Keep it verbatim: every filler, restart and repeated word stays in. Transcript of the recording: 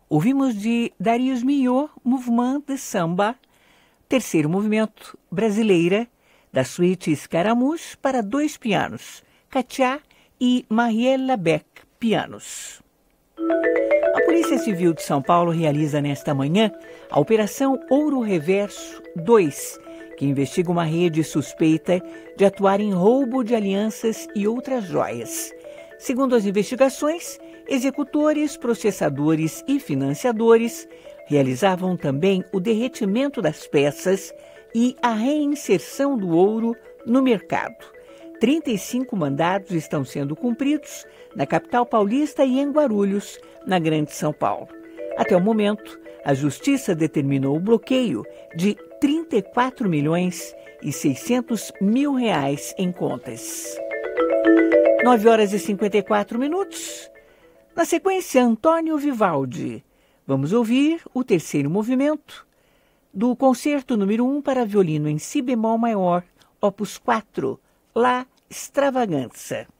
Ouvimos de Darius Milhaud, Mouvement de Samba, terceiro movimento, Brasileira, da suíte Scaramouche para dois pianos, Katia e Mariela Beck, pianos. A Polícia Civil de São Paulo realiza nesta manhã a Operação Ouro Reverso dois, que investiga uma rede suspeita de atuar em roubo de alianças e outras joias. Segundo as investigações, executores, processadores e financiadores realizavam também o derretimento das peças e a reinserção do ouro no mercado. trinta e cinco mandados estão sendo cumpridos na capital paulista e em Guarulhos, na Grande São Paulo. Até o momento, a Justiça determinou o bloqueio de trinta e quatro milhões e seiscentos mil reais em contas. nove horas e cinquenta e quatro minutos. Na sequência, Antônio Vivaldi. Vamos ouvir o terceiro movimento do Concerto número um para violino em si bemol maior, opus quatro, La Extravaganza.